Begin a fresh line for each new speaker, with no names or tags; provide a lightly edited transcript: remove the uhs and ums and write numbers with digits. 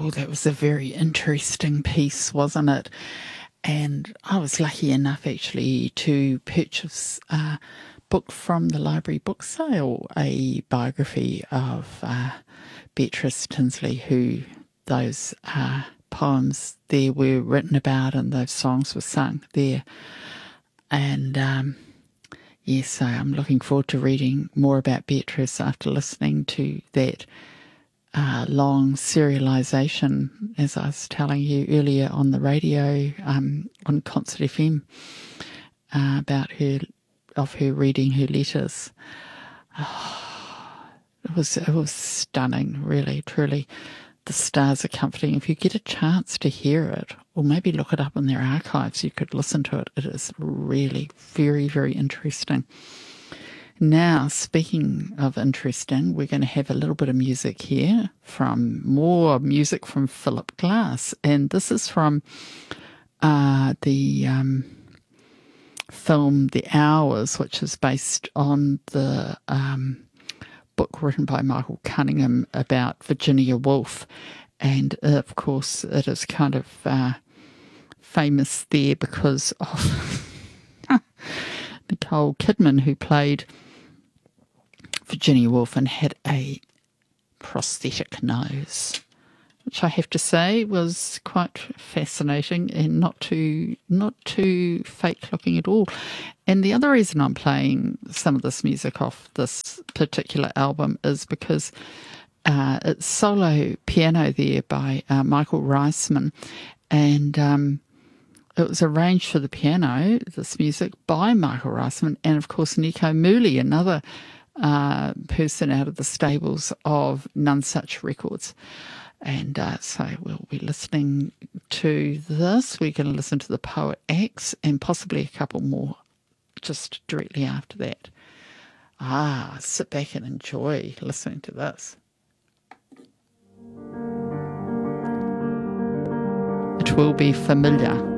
Oh, that was a very interesting piece, wasn't it? And I was lucky enough actually to purchase a book from the library book sale, a biography of Beatrice Tinsley, who those poems there were written about and those songs were sung there. And yes, so I'm looking forward to reading more about Beatrice after listening to that long serialisation, as I was telling you earlier on the radio, on Concert FM, about her reading her letters. It was stunning, really, truly. The stars are comforting. If you get a chance to hear it, or maybe look it up in their archives, you could listen to it. It is really very, very interesting. Now, speaking of interesting, we're going to have a little bit of music here, more music from Philip Glass. And this is from the film The Hours, which is based on the book written by Michael Cunningham about Virginia Woolf. And, of course, it is kind of famous there because of Nicole Kidman, who played Virginia Woolf and had a prosthetic nose, which I have to say was quite fascinating and not too fake looking at all. And the other reason I'm playing some of this music off this particular album is because it's solo piano there by Michael Reisman, and it was arranged for the piano, this music, by Michael Reisman, and of course Nico Muhly, another person out of the stables of Nonesuch Records. And so we'll be listening to this. We're going to listen to The Poet Acts and possibly a couple more just directly after that. Sit back and enjoy listening to this. It will be familiar.